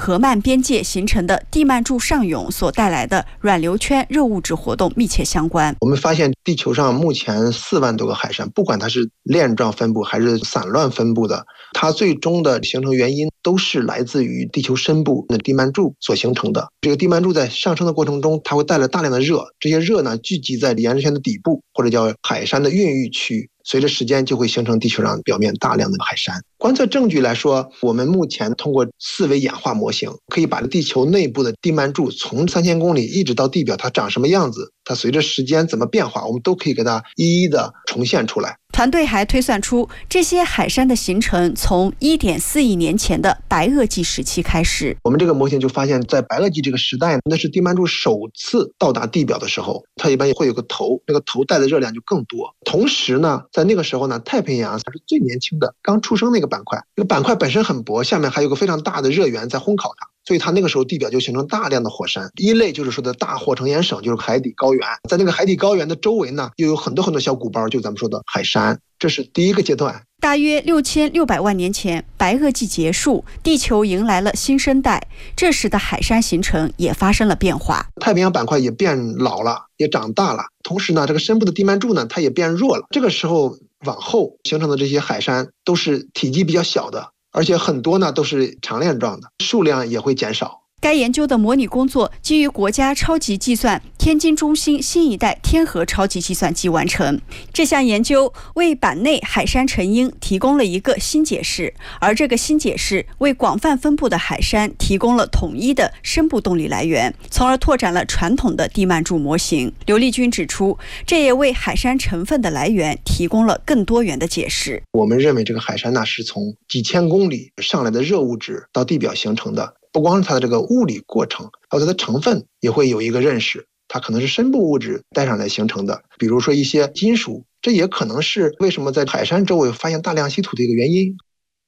荷曼边界形成的地幔柱上涌所带来的软流圈热物质活动密切相关。 我们发现地球上目前4万多个海山，不管它是链状分布还是散乱分布的，它最终的形成原因都是来自于地球深部的地幔柱所形成的。这个地幔柱在上升的过程中，它会带来大量的热，这些热呢聚集在岩石圈的底部，或者叫海山的孕育区，随着时间就会形成地球上表面大量的海山。观测证据来说，我们目前通过4维演化模型，可以把地球内部的地幔柱从3000公里一直到地表，它长什么样子，它随着时间怎么变化，我们都可以给它一一的重现出来。 团队还推算出，这些海山的形成从1.4亿年前的白垩纪时期开始。 我们这个模型就发现，在白垩纪这个时代，那是地幔柱首次到达地表的时候，它一般会有个头，那个头带的热量就更多。同时呢，在那个时候呢，太平洋它是最年轻的，刚出生那个板块，这个板块本身很薄，下面还有个非常大的热源在烘烤它。所以它那个时候地表就形成大量的火山。一类就是说的大火成岩省，就是海底高原，在那个海底高原的周围呢，又有很多小鼓包，就咱们说的海山。这是第一个阶段。 大约6600万年前，白垩纪结束，地球迎来了新生代，这时的海山形成也发生了变化。 太平洋板块也变老了，也长大了，同时呢，这个深部的地幔柱呢，它也变弱了。这个时候往后形成的这些海山都是体积比较小的，而且很多呢都是长链状的，数量也会减少。 该研究的模拟工作基于国家超级计算天津中心新一代天河超级计算机完成。这项研究为板内海山成因提供了一个新解释，而这个新解释为广泛分布的海山提供了统一的深部动力来源，从而拓展了传统的地幔柱模型。刘立军指出，这也为海山成分的来源提供了更多元的解释。 我们认为这个海山呢，是从几千公里上来的热物质到地表形成的。不光是它的这个物理过程，还有它的成分也会有一个认识，它可能是深部物质带上来形成的，比如说一些金属，这也可能是为什么在海山周围发现大量稀土的一个原因。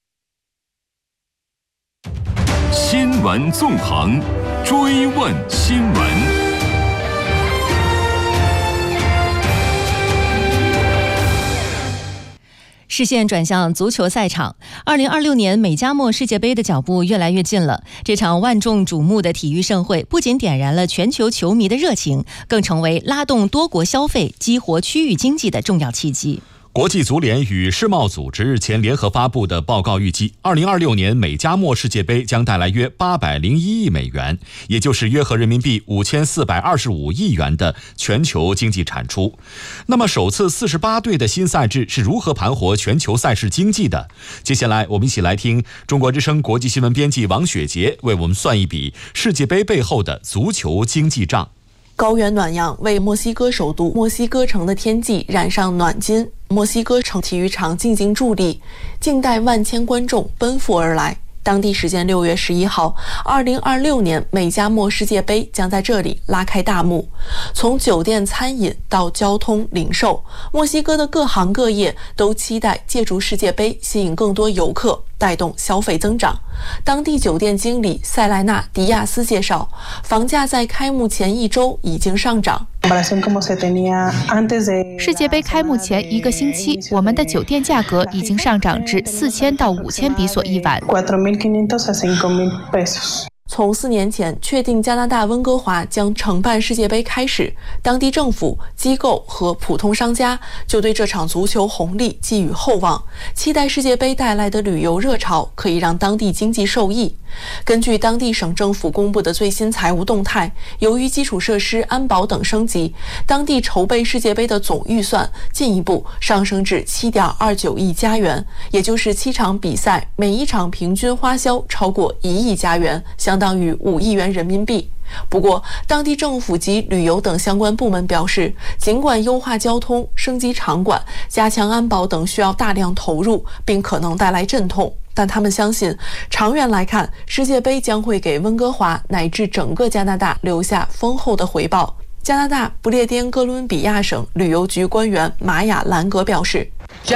新闻纵横，追问新闻。 视线转向足球赛场，2026年美加墨世界杯的脚步越来越近了。这场万众瞩目的体育盛会不仅点燃了全球球迷的热情，更成为拉动多国消费、激活区域经济的重要契机。 国际足联与世贸组织日前联合发布的报告预计，2026年美加墨世界杯将带来约801亿美元，也就是约合人民币5425亿元的全球经济产出。那么，首次48队的新赛制是如何盘活全球赛事经济的？接下来，我们一起来听中国之声国际新闻编辑王雪杰为我们算一笔世界杯背后的足球经济账。 高原暖阳为墨西哥首都墨西哥城的天际染上暖金，墨西哥城体育场静静伫立，静待万千观众奔赴而来。当地时间6月11号，2026年美加墨世界杯将在这里拉开大幕。从酒店、餐饮到交通、零售，墨西哥的各行各业都期待借助世界杯吸引更多游客，带动消费增长。当地酒店经理塞莱纳·迪亚斯介绍，房价在开幕前1周已经上涨。 世界杯开幕前1个星期，我们的酒店价格已经上涨至4000到5000比索一晚。 从4年前确定加拿大温哥华将承办世界杯开始，当地政府、机构和普通商家就对这场足球红利寄予厚望，期待世界杯带来的旅游热潮可以让当地经济受益。根据当地省政府公布的最新财务动态，由于基础设施、安保等升级，当地筹备世界杯的总预算进一步上升至7.29亿加元，也就是7场比赛每一场平均花销超过1亿加元，相当于5亿元人民币。不过，当地政府及旅游等相关部门表示，尽管优化交通、升级场馆、加强安保等需要大量投入，并可能带来阵痛，但他们相信，长远来看，世界杯将会给温哥华乃至整个加拿大留下丰厚的回报。加拿大不列颠哥伦比亚省旅游局官员玛雅·兰格表示，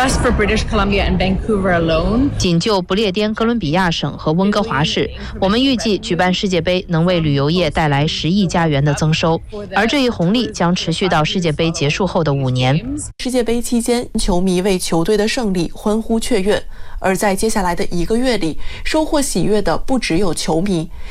仅就不列颠哥伦比亚省和温哥华市，我们预计举办世界杯能为旅游业带来10亿加元的增收，而这一红利将持续到世界杯结束后的5年。 世界杯期间，球迷为球队的胜利欢呼雀跃，而在接下来的1个月里，收获喜悦的不只有球迷。